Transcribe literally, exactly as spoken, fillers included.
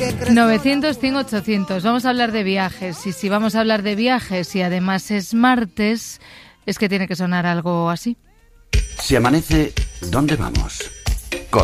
novecientos, cien, ochocientos. Vamos a hablar de viajes. Y si vamos a hablar de viajes y además es martes, es que tiene que sonar algo así. Si amanece, ¿dónde vamos?